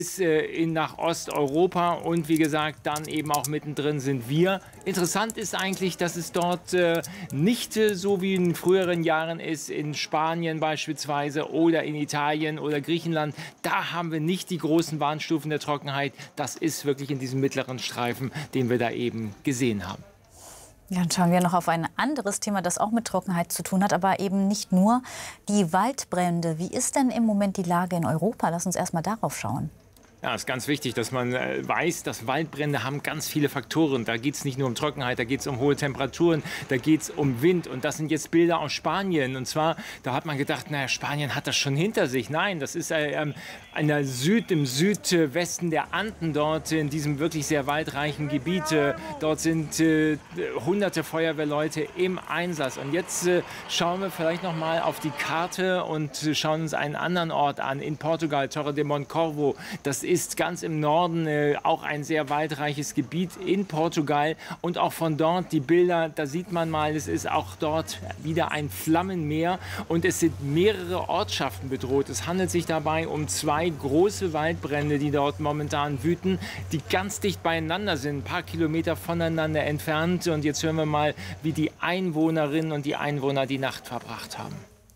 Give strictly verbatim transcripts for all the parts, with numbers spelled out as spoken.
in nach Osteuropa und wie gesagt, dann eben auch mittendrin sind wir. Interessant ist eigentlich, dass es dort äh, nicht äh, so wie in früheren Jahren ist, in Spanien beispielsweise oder in Italien oder Griechenland. Da haben wir nicht die großen Warnstufen der Trockenheit. Das ist wirklich in diesem mittleren Streifen, den wir da eben gesehen haben. Ja, dann schauen wir noch auf ein anderes Thema, das auch mit Trockenheit zu tun hat, aber eben nicht nur die Waldbrände. Wie ist denn im Moment die Lage in Europa? Lass uns erst mal darauf schauen. Ja, es ist ganz wichtig, dass man äh, weiß, dass Waldbrände haben ganz viele Faktoren. Da geht es nicht nur um Trockenheit, da geht es um hohe Temperaturen, da geht es um Wind. Und das sind jetzt Bilder aus Spanien. Und zwar, da hat man gedacht, naja, Spanien hat das schon hinter sich. Nein, das ist äh, ähm, in der Süd, im Südwesten der Anden, dort in diesem wirklich sehr waldreichen Gebiet. Äh, dort sind äh, hunderte Feuerwehrleute im Einsatz. Und jetzt äh, schauen wir vielleicht noch mal auf die Karte und äh, schauen uns einen anderen Ort an, in Portugal, Torre de Moncorvo. Das ist ganz im Norden äh, auch ein sehr waldreiches Gebiet in Portugal. Und auch von dort die Bilder, da sieht man mal, es ist auch dort wieder ein Flammenmeer. Und es sind mehrere Ortschaften bedroht. Es handelt sich dabei um zwei große Waldbrände, die dort momentan wüten, die ganz dicht beieinander sind, ein paar Kilometer voneinander entfernt. Und jetzt hören wir mal, wie die Einwohnerinnen und die Einwohner die Nacht verbracht haben.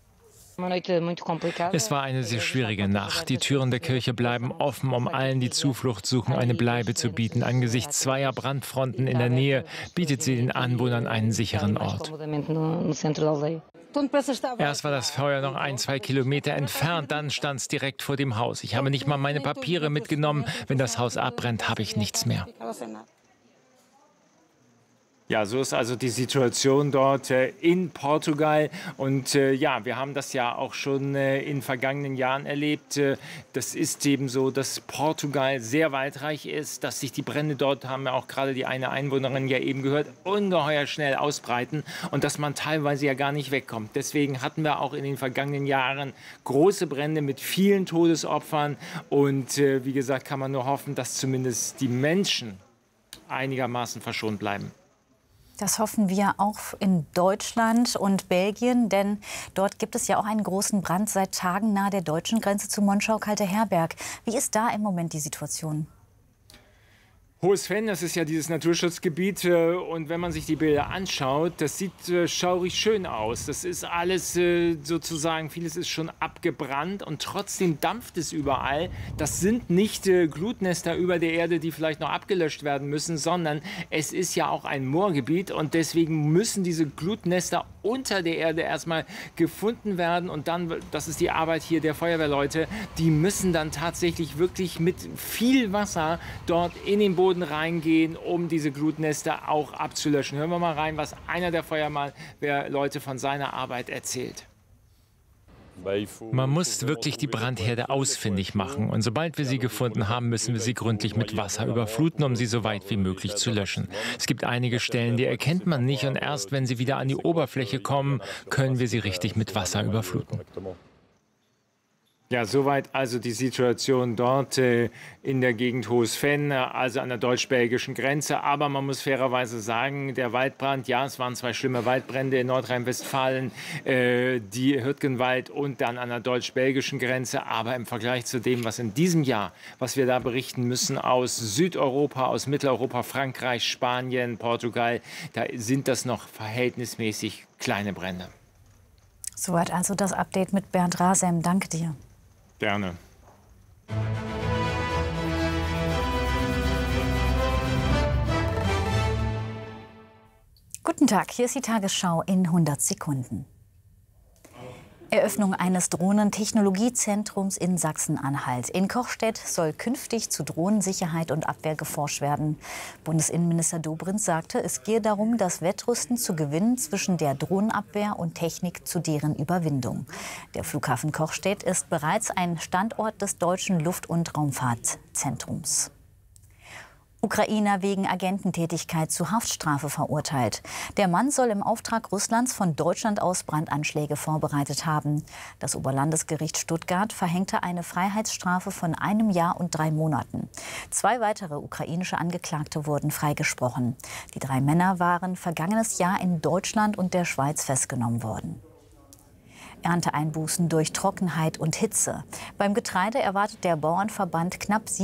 Es war eine sehr schwierige Nacht. Die Türen der Kirche bleiben offen, um allen, die Zuflucht suchen, eine Bleibe zu bieten. Angesichts zweier Brandfronten in der Nähe bietet sie den Anwohnern einen sicheren Ort. Erst war das Feuer noch ein, zwei Kilometer entfernt, dann stand es direkt vor dem Haus. Ich habe nicht mal meine Papiere mitgenommen. Wenn das Haus abbrennt, habe ich nichts mehr. Ja, so ist also die Situation dort äh, in Portugal. Und äh, ja, wir haben das ja auch schon äh, in vergangenen Jahren erlebt. Äh, das ist eben so, dass Portugal sehr waldreich ist, dass sich die Brände dort, haben wir auch gerade die eine Einwohnerin ja eben gehört, ungeheuer schnell ausbreiten und dass man teilweise ja gar nicht wegkommt. Deswegen hatten wir auch in den vergangenen Jahren große Brände mit vielen Todesopfern. Und äh, wie gesagt, kann man nur hoffen, dass zumindest die Menschen einigermaßen verschont bleiben. Das hoffen wir auch in Deutschland und Belgien, denn dort gibt es ja auch einen großen Brand seit Tagen nahe der deutschen Grenze zu Monschau-Kalteherberg. Wie ist da im Moment die Situation? Hohes Venn, das ist ja dieses Naturschutzgebiet, und wenn man sich die Bilder anschaut, das sieht schaurig schön aus. Das ist alles sozusagen, vieles ist schon abgebrannt und trotzdem dampft es überall. Das sind nicht Glutnester über der Erde, die vielleicht noch abgelöscht werden müssen, sondern es ist ja auch ein Moorgebiet und deswegen müssen diese Glutnester unter der Erde erstmal gefunden werden und dann, das ist die Arbeit hier der Feuerwehrleute, die müssen dann tatsächlich wirklich mit viel Wasser dort in den Boden reingehen, um diese Glutnester auch abzulöschen. Hören wir mal rein, was einer der Feuerwehrleute von seiner Arbeit erzählt. Man muss wirklich die Brandherde ausfindig machen. Und sobald wir sie gefunden haben, müssen wir sie gründlich mit Wasser überfluten, um sie so weit wie möglich zu löschen. Es gibt einige Stellen, die erkennt man nicht. Und erst wenn sie wieder an die Oberfläche kommen, können wir sie richtig mit Wasser überfluten. Ja, soweit also die Situation dort äh, in der Gegend Hohes Venn, also an der deutsch-belgischen Grenze. Aber man muss fairerweise sagen, der Waldbrand, ja, es waren zwei schlimme Waldbrände in Nordrhein-Westfalen, äh, die Hürtgenwald und dann an der deutsch-belgischen Grenze. Aber im Vergleich zu dem, was in diesem Jahr, was wir da berichten müssen aus Südeuropa, aus Mitteleuropa, Frankreich, Spanien, Portugal, da sind das noch verhältnismäßig kleine Brände. Soweit also das Update mit Bernd Rasem. Danke dir. Gerne. Guten Tag, hier ist die Tagesschau in hundert Sekunden. Eröffnung eines Drohnentechnologiezentrums in Sachsen-Anhalt. In Kochstedt soll künftig zu Drohnensicherheit und Abwehr geforscht werden. Bundesinnenminister Dobrindt sagte, es gehe darum, das Wettrüsten zu gewinnen zwischen der Drohnenabwehr und Technik zu deren Überwindung. Der Flughafen Kochstedt ist bereits ein Standort des Deutschen Luft- und Raumfahrtzentrums. Ukrainer wegen Agententätigkeit zu Haftstrafe verurteilt. Der Mann soll im Auftrag Russlands von Deutschland aus Brandanschläge vorbereitet haben. Das Oberlandesgericht Stuttgart verhängte eine Freiheitsstrafe von einem Jahr und drei Monaten. Zwei weitere ukrainische Angeklagte wurden freigesprochen. Die drei Männer waren vergangenes Jahr in Deutschland und der Schweiz festgenommen worden. Ernteeinbußen durch Trockenheit und Hitze. Beim Getreide erwartet der Bauernverband knapp